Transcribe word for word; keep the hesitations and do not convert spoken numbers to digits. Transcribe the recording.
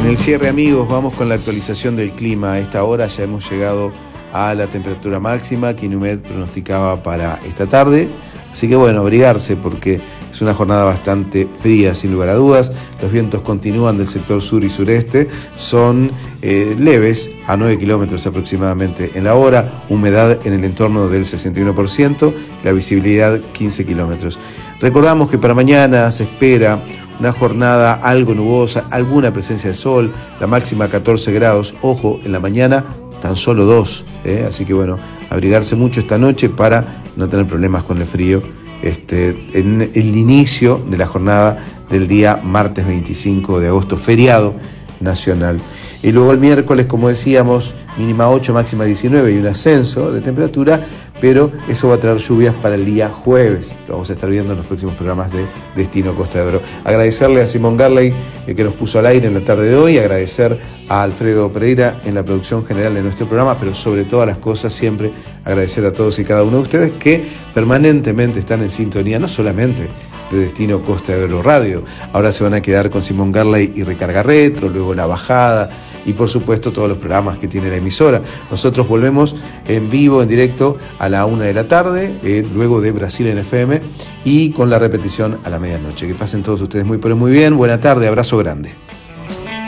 En el cierre, amigos, vamos con la actualización del clima. A esta hora ya hemos llegado a la temperatura máxima que Inumet pronosticaba para esta tarde. Así que bueno, abrigarse porque es una jornada bastante fría, sin lugar a dudas. Los vientos continúan del sector sur y sureste. Son eh, leves, a nueve kilómetros aproximadamente en la hora. Humedad en el entorno del sesenta y uno por ciento. La visibilidad quince kilómetros. Recordamos que para mañana se espera una jornada algo nubosa, alguna presencia de sol, la máxima catorce grados, ojo, en la mañana tan solo dos, ¿eh? Así que bueno, abrigarse mucho esta noche para no tener problemas con el frío, este, en el inicio de la jornada del día martes veinticinco de agosto, feriado nacional. Y luego el miércoles, como decíamos, mínima ocho, máxima diecinueve y un ascenso de temperatura, pero eso va a traer lluvias para el día jueves. Lo vamos a estar viendo en los próximos programas de Destino Costa de Oro. Agradecerle a Simón Garley eh, que nos puso al aire en la tarde de hoy, agradecer a Alfredo Pereira en la producción general de nuestro programa, pero sobre todas las cosas siempre agradecer a todos y cada uno de ustedes que permanentemente están en sintonía, no solamente de Destino Costa de Oro Radio. Ahora se van a quedar con Simón Garley y Recarga Retro, luego La Bajada y por supuesto todos los programas que tiene la emisora. Nosotros volvemos en vivo, en directo a la una de la tarde, eh, luego de Brasil en F M y con la repetición a la medianoche. Que pasen todos ustedes muy pero muy bien. Buena tarde, abrazo grande.